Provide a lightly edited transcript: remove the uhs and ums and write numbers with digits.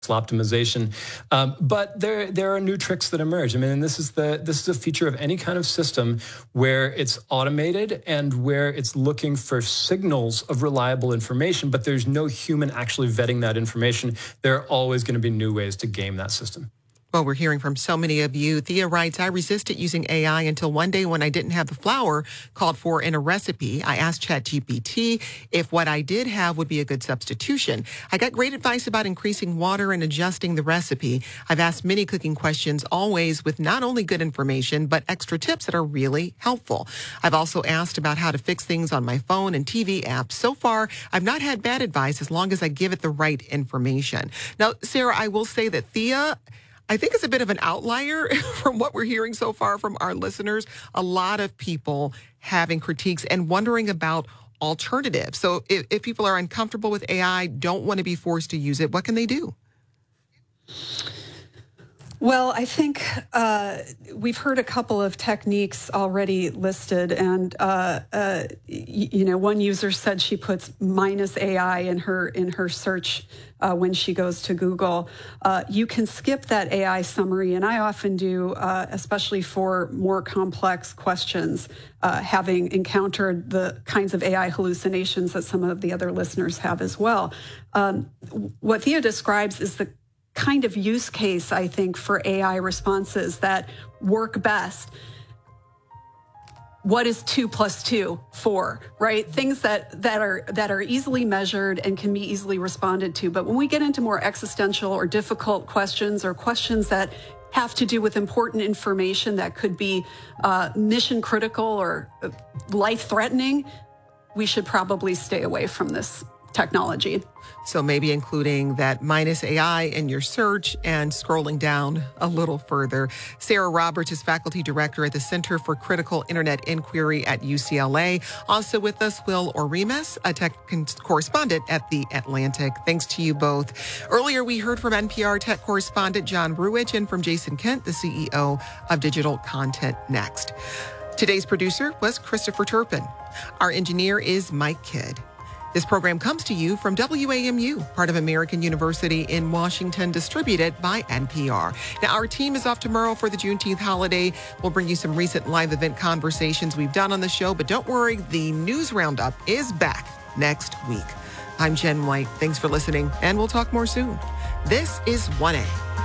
optimization. But there are new tricks that emerge. I mean, and this is a feature of any kind of system where it's automated and where it's looking for signals of reliable information, but there's no human actually vetting that information. There are always going to be new ways to game that system. Well, we're hearing from so many of you. Thea writes, I resisted using AI until one day when I didn't have the flour called for in a recipe. I asked ChatGPT if what I did have would be a good substitution. I got great advice about increasing water and adjusting the recipe. I've asked many cooking questions, always with not only good information, but extra tips that are really helpful. I've also asked about how to fix things on my phone and TV apps. So far, I've not had bad advice as long as I give it the right information. Now, Sarah, I will say that Thea, I think it's a bit of an outlier from what we're hearing so far from our listeners. A lot of people having critiques and wondering about alternatives. So if people are uncomfortable with AI, don't want to be forced to use it, what can they do? Well, I think we've heard a couple of techniques already listed, and one user said she puts -AI in her search when she goes to Google. You can skip that AI summary, and I often do, especially for more complex questions, having encountered the kinds of AI hallucinations that some of the other listeners have as well. What Thea describes is the kind of use case, I think, for AI responses that work best. What is 2 + 2? 4, right? Things that are easily measured and can be easily responded to. But when we get into more existential or difficult questions, or questions that have to do with important information that could be mission critical or life threatening, we should probably stay away from this technology. So maybe including that -AI in your search and scrolling down a little further. Sarah Roberts is faculty director at the Center for Critical Internet Inquiry at UCLA. Also with us, Will Oremus, a tech correspondent at The Atlantic. Thanks to you both. Earlier, we heard from NPR tech correspondent John Ruwitch and from Jason Kent, the CEO of Digital Content Next. Today's producer was Christopher Turpin. Our engineer is Mike Kidd. This program comes to you from WAMU, part of American University in Washington, distributed by NPR. Now, our team is off tomorrow for the Juneteenth holiday. We'll bring you some recent live event conversations we've done on the show, but don't worry, the news roundup is back next week. I'm Jen White. Thanks for listening, and we'll talk more soon. This is 1A.